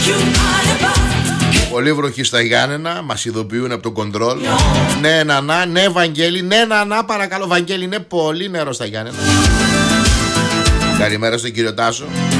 Πολύ βροχή στα Γιάννενα, μας ειδοποιούν από το κοντρόλ. Ναι, νανά, ναι, Βαγγέλη, ναι, νανά, παρακαλώ, Βαγγέλη, ναι, πολύ νερό στα Γιάννενα. Καλημέρα στον κύριο Τάσο.